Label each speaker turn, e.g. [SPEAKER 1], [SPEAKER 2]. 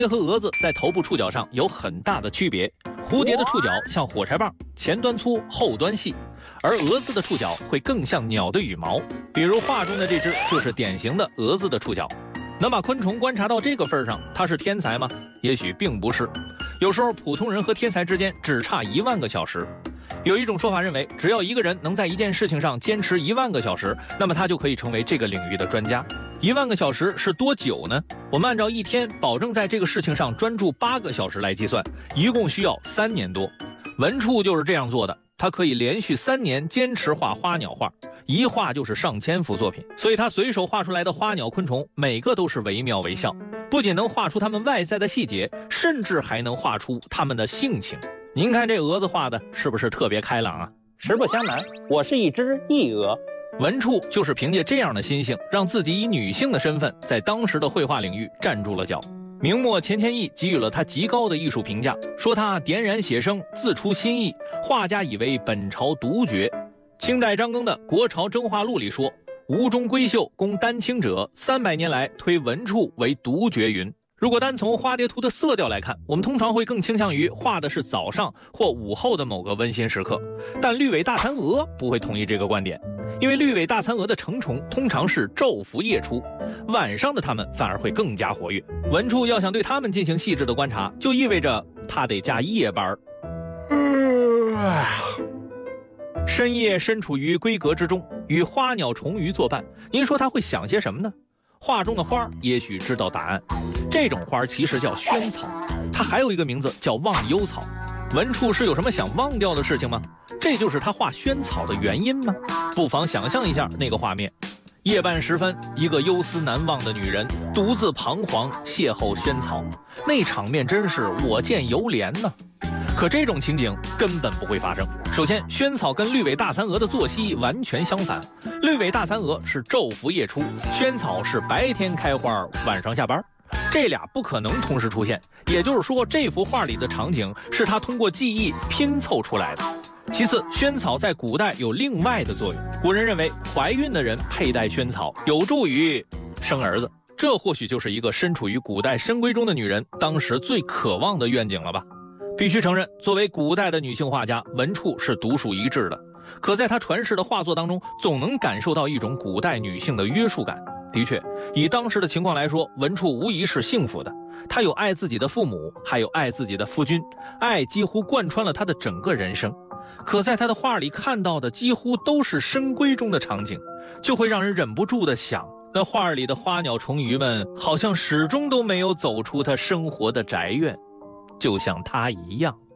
[SPEAKER 1] 和蛾子在头部触角上有很大的区别，蝴蝶的触角像火柴棒，前端粗后端细，而蛾子的触角会更像鸟的羽毛。比如画中的这只就是典型的蛾子的触角。能把昆虫观察到这个份上，他是天才吗？也许并不是。有时候普通人和天才之间只差1万个小时。有一种说法认为，只要一个人能在一件事情上坚持1万个小时，那么他就可以成为这个领域的专家。1万个小时是多久呢？我们按照一天保证在这个事情上专注8个小时来计算，一共需要3年多。文处就是这样做的，他可以连续3年坚持画花鸟画，一画就是上千幅作品，所以他随手画出来的花鸟昆虫每个都是惟妙惟肖，不仅能画出它们外在的细节，甚至还能画出它们的性情。您看这蛾子画的是不是特别开朗啊？
[SPEAKER 2] 实不相瞒，我是一只异蛾。
[SPEAKER 1] 文处就是凭借这样的心性，让自己以女性的身份在当时的绘画领域站住了脚。明末钱谦益给予了他极高的艺术评价，说他点染写生，自出新意，画家以为本朝独绝。清代张庚的《国朝征画录》里说，吴中闺秀供丹青者，300年来推文处为独绝云。如果单从花蝶图的色调来看，我们通常会更倾向于画的是早上或午后的某个温馨时刻，但绿尾大蚕蛾不会同意这个观点，因为绿尾大蚕蛾的成虫通常是昼伏夜出，晚上的它们反而会更加活跃。文处要想对它们进行细致的观察，就意味着他得加夜班。深夜身处于闺阁之中，与花鸟虫鱼作伴，您说他会想些什么呢？画中的花也许知道答案，这种花其实叫萱草，它还有一个名字叫忘忧草。文处是有什么想忘掉的事情吗？这就是他画萱草的原因吗？不妨想象一下那个画面，夜半时分，一个忧思难忘的女人独自彷徨邂逅萱草，那场面真是我见犹怜呢。可这种情景根本不会发生。首先，萱草跟绿尾大蚕蛾的作息完全相反，绿尾大蚕蛾是昼伏夜出，萱草是白天开花，晚上下班，这俩不可能同时出现。也就是说，这幅画里的场景是他通过记忆拼凑出来的。其次，萱草在古代有另外的作用，古人认为怀孕的人佩戴萱草有助于生儿子，这或许就是一个身处于古代深闺中的女人当时最渴望的愿景了吧。必须承认，作为古代的女性画家，文处是独树一帜的。可在她传世的画作当中，总能感受到一种古代女性的约束感。的确，以当时的情况来说，文处无疑是幸福的。她有爱自己的父母，还有爱自己的夫君，爱几乎贯穿了她的整个人生。可在她的画里看到的几乎都是深闺中的场景，就会让人忍不住地想，那画里的花鸟虫鱼们好像始终都没有走出她生活的宅院，就像他一样。